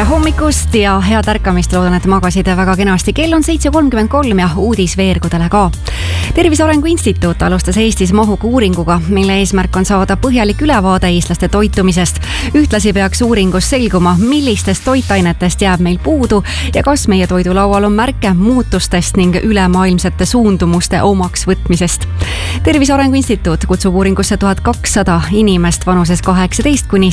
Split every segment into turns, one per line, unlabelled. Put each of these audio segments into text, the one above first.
tere hommikust ja head ärkamist, loodan, et magasite väga kenasti. Kell on 7.33 ja uudis veergudele ka. Tervise Arengu Instituut alustas Eestis mahuka uuringuga, mille eesmärk on saada põhjalik ülevaade eestlaste toitumisest. Ühtlasi peaks uuringus selguma, millistest toitainetest jääb meil puudu ja kas meie toidulaual on märke muutustest ning ülemaailmsete suundumuste omaks võtmisest. Tervise Arengu Instituut kutsub uuringusse 1200 inimest vanuses 18 kuni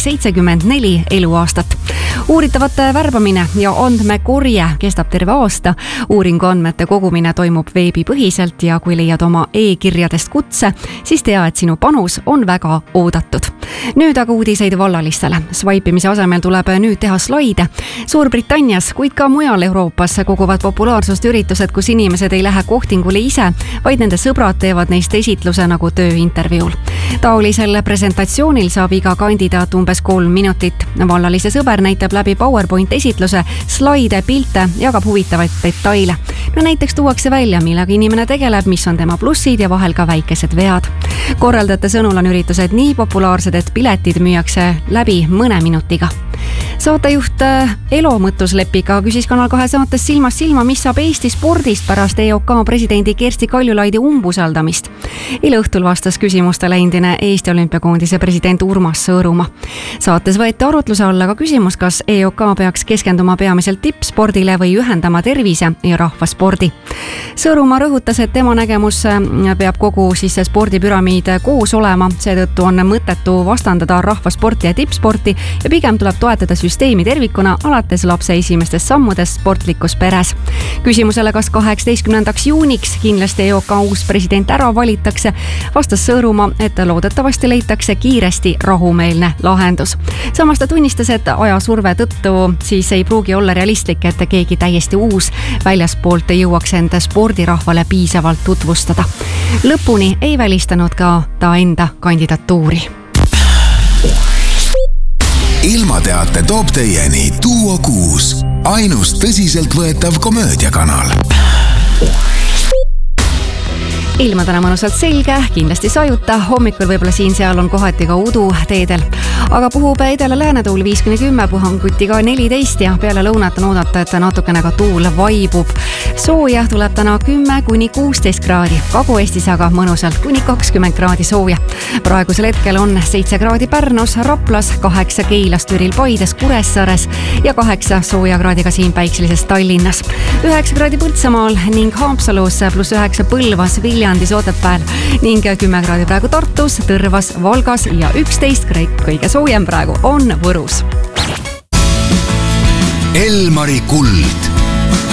74 eluaastat. Uuritavate värbamine ja andmekorje kestab terve aasta. Uuringu andmete kogumine toimub veebipõhiselt ja kui leiad oma e-kirjadest kutse, siis tea, et sinu panus on väga oodatud. Nüüd aga uudiseid vallalistele. Swipe'imise asemel tuleb nüüd teha slaide. Suurbritannias, kuid ka mujal Euroopas koguvad populaarsust üritused, kus inimesed ei lähe kohtingule ise, vaid nende sõbrad teevad neist esitluse nagu tööintervjuul. Taolisel presentatsioonil saab iga kandidaat umbes 3 minutit. Vallalise sõber näitab läbi PowerPoint esitluse, slaide, pilte, jagab huvitavaid detaile. No näiteks tuuakse välja, millega inimene tegeleb, mis on tema plussid ja vahel ka väikesed vead. Korraldajate sõnul on üritused nii populaarsed, et piletid müüakse läbi mõne minutiga. Saatejuht Elo Mõttuslepiga küsis Kanal 2 saates Silmast silma, mis saab Eesti spordist pärast EOK presidendi Kersti Kaljulaidi umbusaldamist. Eile õhtul vastas küsimustele endine Eesti Olümpiakoondise president Urmas Sõõrumaa. Saates võeti arutluse alla ka küsimus, kas EOK peaks keskenduma peamiselt tippspordile või ühendama tervise ja rahvaspordi. Sõõrumaa rõhutas, et tema nägemus peab kogu spordipüramiid koos olema, seetõttu on mõttetu vastandada rahvasporti ja tippsporti ja pigem tuleb toetada süsteemi tervikuna alates lapse esimestest sammudest sportlikus peres. Küsimusele, kas 18. juuniks kindlasti EOK uus president ära valitakse, vastas Sõõrumaa, et loodetavasti leitakse kiiresti rahumeelne lahendus. Samas ta tunnistas, et ajasurve tõttu siis ei pruugi olla realistlik, et keegi täiesti uus väljaspoolt jõuaks enda spordirahvale piisavalt tutvustada. Lõpuni ei välistanud ka ta enda kandidatuuri.
Ilmateate toob teieni Duo 6, ainus tõsiselt võetav komöödiakanal.
Ilma täna mõnusalt selge, kindlasti sajuta, hommikul võib-olla siin-seal on kohati ka udu teedel. Aga puhub edela-lääne tuul 5-10, puhanguti ka 14 ja peale lõunat on oodata, et natukene ka tuul vaibub. Sooja tuleb täna 10-16 kraadi, Kagu-Eestis aga mõnusalt kuni 20 kraadi sooja. Praegusel hetkel on 7 kraadi Pärnus, Raplas, 8 Keilas, Türil, Paides, Kuressaares ja 8 sooja kraadiga siin päikselises Tallinnas. 9 kraadi Põltsamaal ning Haapsalus +9 Põlvas, Viljandis, Otepääl ning 10 kraadi praegu Tartus, Tõrvas, Valgas ja 11 kõige soojem praegu on Võrus.
Elmari kuld.